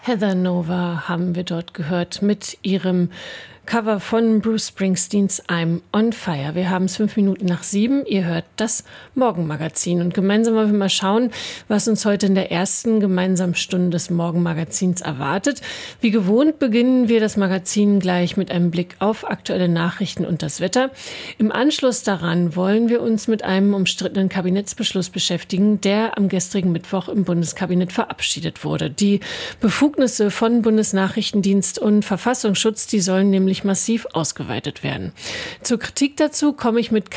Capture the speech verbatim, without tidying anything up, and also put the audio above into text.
Heather Nova haben wir dort gehört mit ihrem Cover von Bruce Springsteens I'm on Fire. Wir haben es fünf Minuten nach sieben. Ihr hört das Morgenmagazin. Und gemeinsam wollen wir mal schauen, was uns heute in der ersten gemeinsamen Stunde des Morgenmagazins erwartet. Wie gewohnt beginnen wir das Magazin gleich mit einem Blick auf aktuelle Nachrichten und das Wetter. Im Anschluss daran wollen wir uns mit einem umstrittenen Kabinettsbeschluss beschäftigen, der am gestrigen Mittwoch im Bundeskabinett verabschiedet wurde. Die Befugnisse von Bundesnachrichtendienst und Verfassungsschutz, die sollen nämlich massiv ausgeweitet werden. Zur Kritik dazu komme ich mit